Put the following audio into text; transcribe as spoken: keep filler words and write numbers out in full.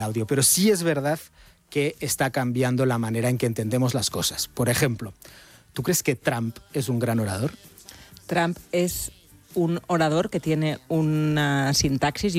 audio, pero sí es verdad que está cambiando la manera en que entendemos las cosas. Por ejemplo, ¿tú crees que Trump es un gran orador? Trump es un orador que tiene una sintaxis y